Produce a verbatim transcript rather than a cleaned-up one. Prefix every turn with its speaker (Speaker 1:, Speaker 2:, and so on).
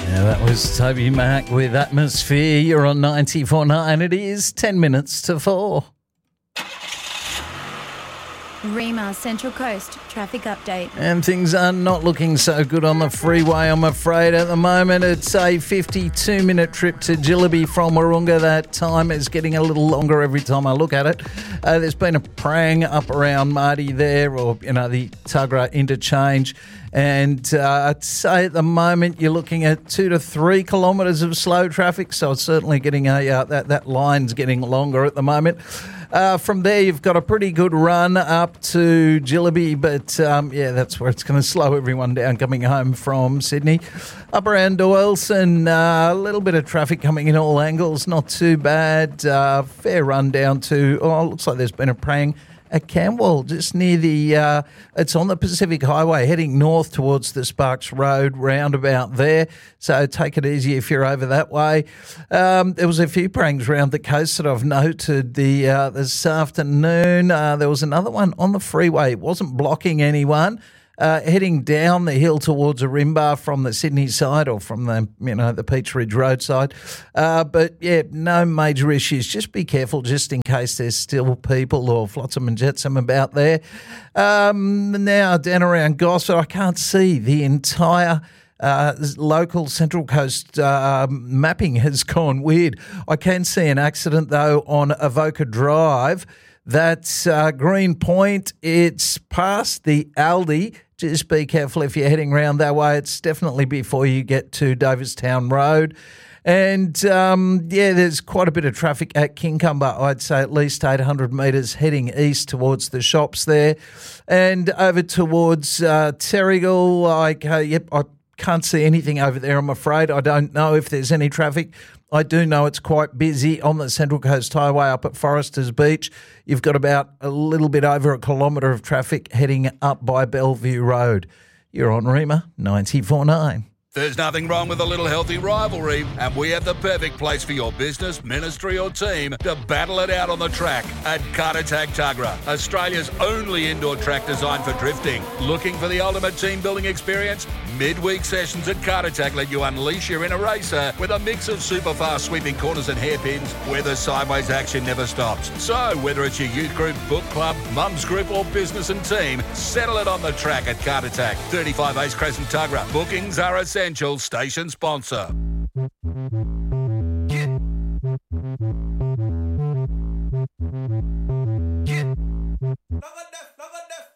Speaker 1: Yeah, that was Toby Mac with Atmosphere. You're on ninety-four point nine. It is ten minutes to four.
Speaker 2: Rima Central Coast traffic update.
Speaker 1: And things are not looking so good on the freeway, I'm afraid, at the moment. It's a fifty-two minute trip to Jillaby from Wahroonga. That time is getting a little longer every time I look at it. Uh, there's been a prang up around Marty there, or, you know, the Tuggerah interchange. And uh, I'd say at the moment you're looking at two to three kilometres of slow traffic, so it's certainly getting a uh, that that line's getting longer at the moment. Uh, from there, you've got a pretty good run up to Jillaby, but um, yeah, that's where it's going to slow everyone down coming home from Sydney. Up around Doyleson, uh, a little bit of traffic coming in all angles, not too bad. Uh, fair run down to, oh, looks like there's been a prang at Camwell, just near the, uh, it's on the Pacific Highway, heading north towards the Sparks Road roundabout there. So take it easy if you're over that way. Um, there was a few prangs around the coast that I've noted the uh, this afternoon. Uh, there was another one on the freeway. It wasn't blocking anyone. Uh, heading down the hill towards Arimba from the Sydney side, or from the, you know, the Peach Ridge Road side. Uh, but, yeah, no major issues. Just be careful just in case there's still people or flotsam and jetsam about there. Um, now, down around Gosford, I can't see the entire Uh, local Central Coast uh, mapping has gone weird. I can see an accident, though, on Avoca Drive. That's uh, Green Point. It's past the Aldi. Just be careful if you're heading around that way. It's definitely before you get to Davistown Road. And, um, yeah, there's quite a bit of traffic at Kincumber. I'd say at least eight hundred metres heading east towards the shops there. And over towards uh, Terrigal, like, uh, yep, I can't see anything over there, I'm afraid. I don't know if there's any traffic. I do know it's quite busy on the Central Coast Highway up at Foresters Beach. You've got about a little bit over a kilometre of traffic heading up by Bellevue Road. You're on Rima ninety-four point nine.
Speaker 3: There's nothing wrong with a little healthy rivalry, and we have the perfect place for your business, ministry or team to battle it out on the track at Kartatag Tuggerah, Australia's only indoor track designed for drifting. Looking for the ultimate team building experience? Midweek sessions at Kartatag let you unleash your inner racer with a mix of super fast sweeping corners and hairpins where the sideways action never stops. So whether it's your youth group, book club, mums group or business and team, settle it on the track at Kartatag, thirty-five Ace Crescent Tuggerah. Bookings are essential. Station sponsor.